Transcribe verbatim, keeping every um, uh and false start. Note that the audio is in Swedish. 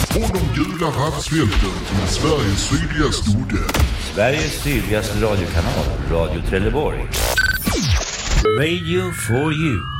Från de gula havsfälten till Sveriges sydligaste udde. Sveriges sydligaste radiokanal, Radio Trelleborg. Radio for you.